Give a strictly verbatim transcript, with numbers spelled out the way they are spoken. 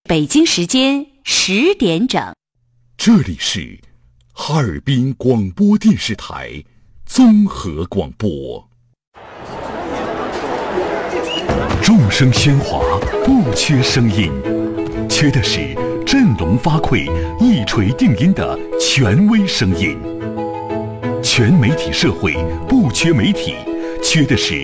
北京时间十点整， 这里是哈尔滨广播电视台综合广播。众声喧哗，不缺声音，缺的是振聋发聩、一锤定音的权威声音。全媒体社会不缺媒体，缺的是